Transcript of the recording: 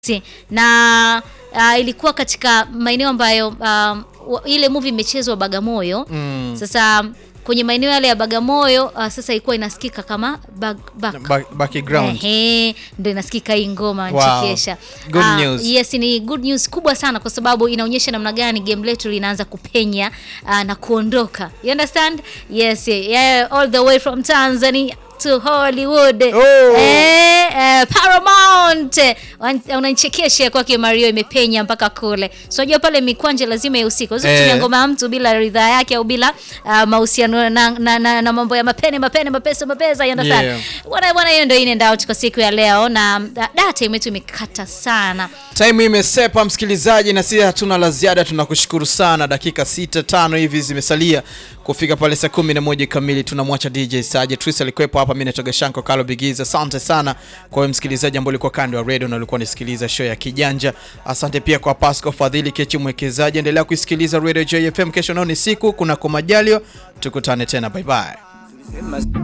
na ilikuwa katika maeneo ambayo ile movie imechezwa Bagamoyo. Sasa kwenye maeneo yale ya Bagamoyo sasa ilikuwa inasikika kama background. Ndio inasikika hii ngoma nchekesha. Good news. Yes, ni good news kubwa sana kwa sababu inaonyesha namna gani game letu linaanza kupenya na kuondoka. You understand? Yes, yeah, all the way from Tanzania to Hollywood. Paramount unanichekesha kwake Mario imepenya mpaka kule. So unajua pale mikwanje lazima ihusike. Usiku kutumia ngoma ya mtu bila ridhaa yake au bila mahusiano na mambo ya mapesa you understand. Bwana hiyo ndio in and out kwa siku ya leo na data yetu imekata sana. Time imesepa msikilizaji na sisi hatuna la ziada, tunakushukuru sana. Dakika 6-5 hivi zimesalia kufika pale saa 11 kamili. Tunamwacha DJ Saje Tris alikuwepo hapa, mimi natoka Shanko Kalo Bigiza. Asante sana kwa msikilizaji ambaye ulikuwa kando ya radio na ulikuwa unasikiliza show ya Kijanja. Asante pia kwa Pasco Fadhili Kechi mwekezaji. Endelea kusikiliza Radio JFM. Kesho nao ni siku kuna komajalio, tukutane tena, bye bye.